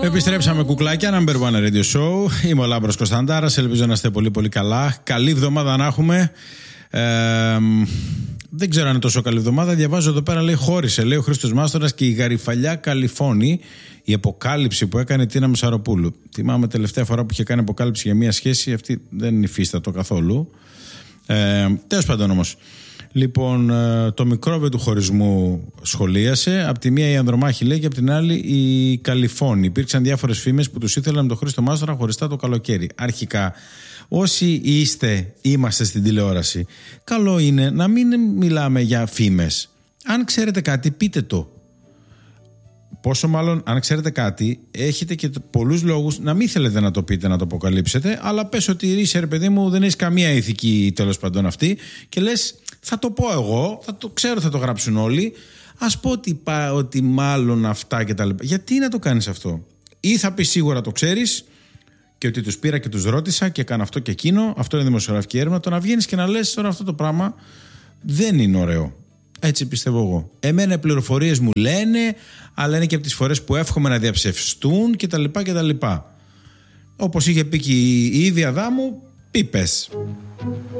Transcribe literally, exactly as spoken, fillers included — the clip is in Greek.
Επιστρέψαμε κουκλάκια, Number One Radio Show. Είμαι ο Λάμπρος Κωνσταντάρας. Ελπίζω να είστε πολύ πολύ καλά. Καλή εβδομάδα να έχουμε. Ε, δεν ξέρω αν είναι τόσο καλή εβδομάδα. Διαβάζω εδώ πέρα, λέει, χώρισε, λέει ο Χρήστος Μάστορας και η γαριφαλιά καλυφώνει. Η αποκάλυψη που έκανε η Τίνα Μεσαροπούλου. Θυμάμαι τελευταία φορά που είχε κάνει αποκάλυψη για μια σχέση, αυτή δεν υφίστατο καθόλου. Ε, τέλος πάντων όμως. Λοιπόν, το μικρόβιο του χωρισμού σχολίασε. Απ' τη μία η Ανδρομάχη, λέει, και απ' την άλλη η Καλυφώνη. Υπήρξαν διάφορες φήμες που τους ήθελαν με τον Χρήστο Μάστορα χωριστά το καλοκαίρι. Αρχικά, όσοι είστε, είμαστε στην τηλεόραση, καλό είναι να μην μιλάμε για φήμες. Αν ξέρετε κάτι, πείτε το. Πόσο μάλλον, αν ξέρετε κάτι, έχετε και πολλούς λόγους να μην θέλετε να το πείτε, να το αποκαλύψετε, αλλά πες ότι είσαι, ρε παιδί μου, δεν έχεις καμία ηθική, τέλος πάντων, αυτή, και λες, θα το πω εγώ, θα το ξέρω, θα το γράψουν όλοι, ας πω ότι, ότι μάλλον αυτά και τα λοιπά. Γιατί να το κάνεις αυτό? Ή θα πεις σίγουρα το ξέρεις και ότι τους πήρα και τους ρώτησα και έκανα αυτό και εκείνο, αυτό είναι δημοσιογραφική έρευνα. Το να βγαίνεις και να λες τώρα αυτό το πράγμα δεν είναι ωραίο. Έτσι πιστεύω εγώ. Εμένα οι πληροφορίες μου λένε, αλλά είναι και από τις φορές που εύχομαι να διαψευστούν κτλ. κτλ. Όπως είχε πει και η ίδια Δάμου, πίπες.